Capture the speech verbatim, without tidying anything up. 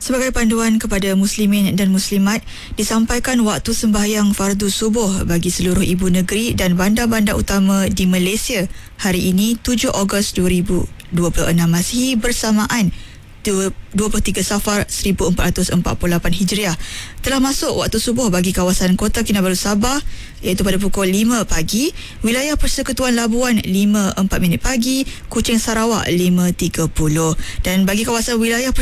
Sebagai panduan kepada muslimin dan muslimat, disampaikan waktu sembahyang fardu subuh bagi seluruh ibu negeri dan bandar-bandar utama di Malaysia hari ini tujuh Ogos dua ribu dua puluh enam Masihi bersamaan dua puluh tiga Safar seribu empat ratus empat puluh lapan Hijriah. Telah masuk waktu subuh bagi kawasan Kota Kinabalu Sabah iaitu pada pukul lima pagi, wilayah Persekutuan Labuan lima empat minit pagi, Kuching Sarawak lima tiga puluh, dan bagi kawasan wilayah